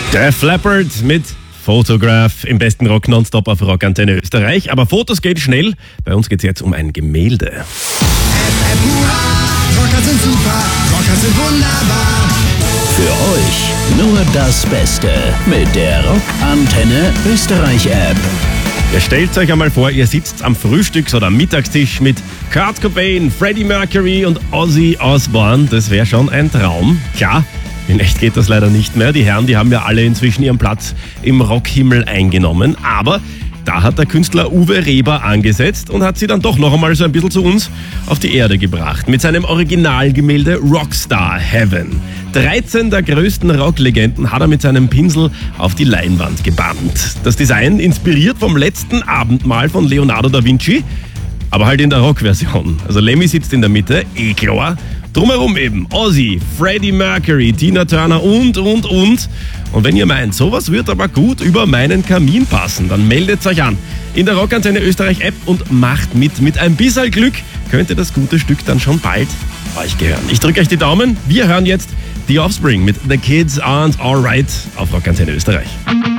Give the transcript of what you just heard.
Def Leppard mit Photograph im besten Rock nonstop auf Rockantenne Österreich. Aber Fotos geht schnell. Bei uns geht es jetzt um ein Gemälde. Rocker sind super, Rocker sind wunderbar. Für euch nur das Beste mit der Rockantenne Österreich App. Ihr stellt euch einmal vor, ihr sitzt am Frühstücks- oder Mittagstisch mit Kurt Cobain, Freddie Mercury und Ozzy Osbourne. Das wäre schon ein Traum. Klar, in echt geht das leider nicht mehr. Die Herren, die haben ja alle inzwischen ihren Platz im Rockhimmel eingenommen. Aber da hat der Künstler Uwe Reber angesetzt und hat sie dann doch noch einmal so ein bisschen zu uns auf die Erde gebracht. Mit seinem Originalgemälde Rockstar Heaven. 13 der größten Rocklegenden hat er mit seinem Pinsel auf die Leinwand gebannt. Das Design inspiriert vom letzten Abendmahl von Leonardo da Vinci, aber halt in der Rockversion. Also Lemmy sitzt in der Mitte, klar. Drumherum eben Ozzy, Freddie Mercury, Tina Turner und. Und wenn ihr meint, sowas wird aber gut über meinen Kamin passen, dann meldet euch an in der Rockantenne Österreich App und macht mit. Mit ein bisschen Glück könnte das gute Stück dann schon bald euch gehören. Ich drücke euch die Daumen. Wir hören jetzt The Offspring mit The Kids Aren't Alright auf Rockantenne Österreich.